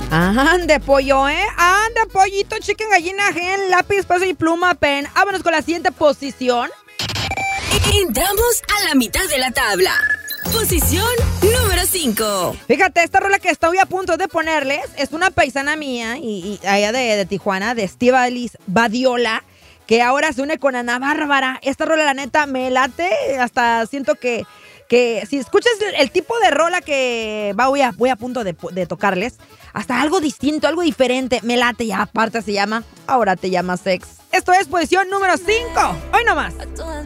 Ande, pollo, ¿eh? Ande, pollito, chicken, gallina, gen, lápiz, peso y pluma, pen. Vámonos con la siguiente posición. Entramos a la mitad de la tabla. Posición número 5. Fíjate, esta rola que estoy a punto de ponerles es una paisana mía y allá de Tijuana, de Estíbaliz Badiola, que ahora se une con Ana Bárbara. Esta rola, la neta, me late. Hasta siento que si escuchas el tipo de rola que voy a punto de tocarles, hasta algo distinto, algo diferente, me late. Y aparte se llama Ahora te llamas Sex. Esto es posición número 5. Hoy nomás. A todas